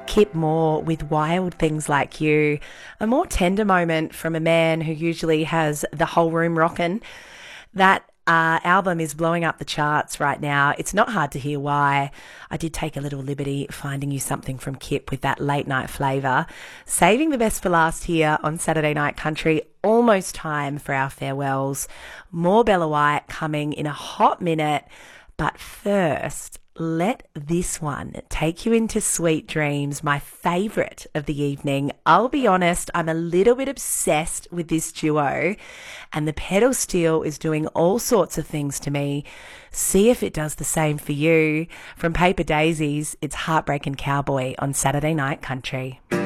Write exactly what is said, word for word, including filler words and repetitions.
Kip Moore with Wild Things Like You, a more tender moment from a man who usually has the whole room rocking. That uh, album is blowing up the charts right now. It's not hard to hear why. I did take a little liberty finding you something from Kip with that late night flavour. Saving the best for last here on Saturday Night Country. Almost time for our farewells. More Bella White coming in a hot minute. But first, let this one take you into Sweet Dreams, my favourite of the evening. I'll be honest, I'm a little bit obsessed with this duo, and the pedal steel is doing all sorts of things to me. See if it does the same for you. From Paper Daisies, it's Heartbreaking Cowboy on Saturday Night Country.